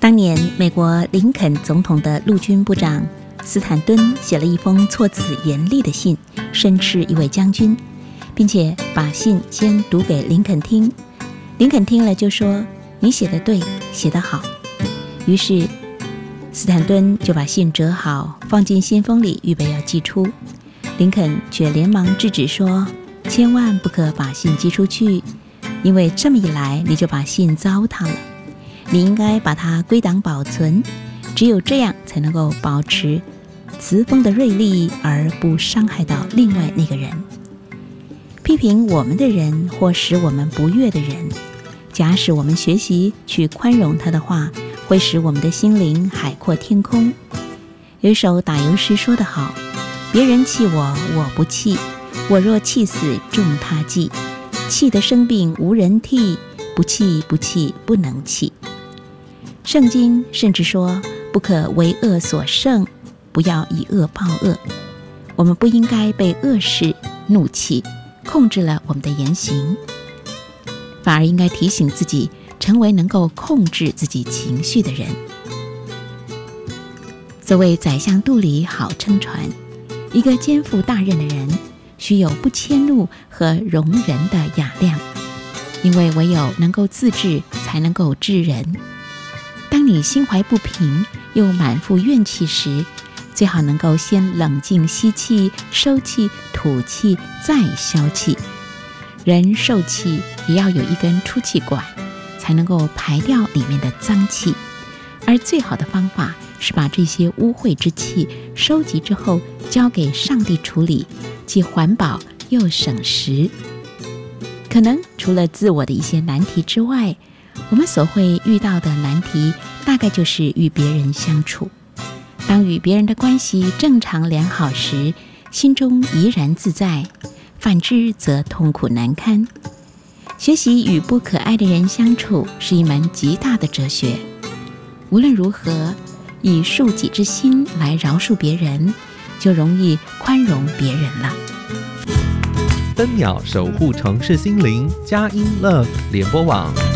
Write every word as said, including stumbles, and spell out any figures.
当年美国林肯总统的陆军部长斯坦顿写了一封措辞严厉的信，申斥一位将军，并且把信先读给林肯听。林肯听了就说：“你写得对，写得好。”于是斯坦顿就把信折好，放进信封里，预备要寄出。林肯却连忙制止说：“千万不可把信寄出去，因为这么一来你就把信糟蹋了。你应该把它归档保存，只有这样才能够保持词锋的锐利，而不伤害到另外那个人。批评我们的人或使我们不悦的人，假使我们学习去宽容他的话，会使我们的心灵海阔天空。有一首打油诗说得好：别人气我，我不气；我若气死，众他忌。气得生病无人替，不气不气不能气。圣经甚至说，不可为恶所胜，不要以恶报恶。我们不应该被恶事、怒气控制了我们的言行，反而应该提醒自己，成为能够控制自己情绪的人。所谓宰相肚里好撑船，一个肩负大任的人，须有不迁怒和容人的雅量，因为唯有能够自治，才能够治人。当你心怀不平又满腹怨气时，最好能够先冷静吸气、收气、吐气，再消气。人受气也要有一根出气管，才能够排掉里面的脏气。而最好的方法是把这些污秽之气收集之后，交给上帝处理，既环保又省时。可能除了自我的一些难题之外，我们所会遇到的难题，大概就是与别人相处。当与别人的关系正常良好时，心中怡然自在；反之则痛苦难堪。学习与不可爱的人相处，是一门极大的哲学。无论如何，以恕己之心来饶恕别人，就容易宽容别人了。 分秒守护城市心灵，佳音 Love 联播网。